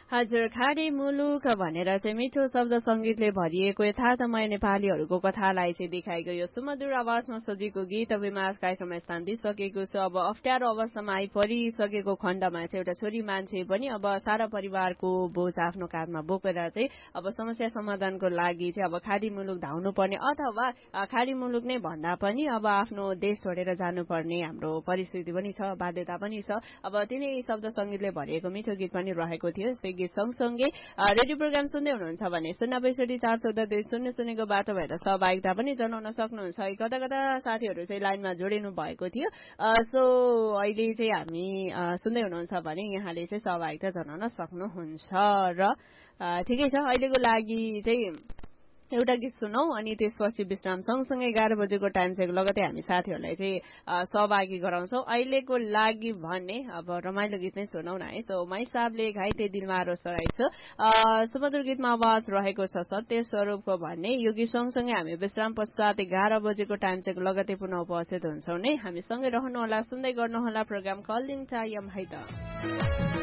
हजुर, खाडी मुलुक भनेर चाहिँ मिठो शब्द सङ्गीतले भरिएको यथार्थमय नेपालीहरूको कथालाई चाहिँ देखाएको यो सुमधुर आवाजमा सजिएको गीत अभिमास कार्यक्रममा स्थान दिइसकेको छ। अब अप्ठ्यारो अवस्थामा आइपरिसकेको खण्डमा चाहिँ एउटा छोरी मान्छे पनि अब सारा परिवारको बोझ आफ्नो काँधमा बोकेर चाहिँ अब समस्या समाधानको लागि चाहिँ अब खाडी मुलुक धाउनु पर्ने अथवा खाडी मुलुक नै भन्दा पनि अब आफ्नो देश छोडेर जानुपर्ने हाम्रो परिस्थिति पनि छ, बाध्यता पनि छ। अब तिनै शब्द सङ्गीतले भरिएको मिठो गीत पनि रहेको थियो। यस्तै गीत सँगसँगै रेडियो प्रोग्राम सुन्दै हुनुहुन्छ भने 062402000 बाटो भएर सहभागिता पनि जनाउन सक्नुहुन्छ। कता कता साथीहरू चाहिँ लाइनमा जोडिनु भएको थियो। सो अहिले चाहिँ हामी सुन्दै हुनुहुन्छ भने यहाँले चाहिँ सहभागिता जनाउन सक्नुहुन्छ र ठिकै छ। अहिलेको लागि चाहिँ एउटा गीत सुनौ अनि त्यसपछि विश्राम सँगसँगै 11 बजेको टाइम चेक लगतै हामी साथीहरूलाई चाहिँ सहभागी गराउँछौँ। अहिलेको लागि भने अब रमाइलो गीत नै सुनौ न है। सो मैसाबले घाइते दिलमा आरोस रहेछ सुमधुर गीतमा आवाज रहेको छ सत्य स्वरूपको भन्ने। यो गीत सँगसँगै हामी विश्राम पश्चात 11 बजेको टाइम चेक लगतै पुनः उपस्थित हुन्छौँ नै। हामी सँगै रहनुहोला, सुन्दै गर्नुहोला प्रोग्राम कलिङ टाइम है त।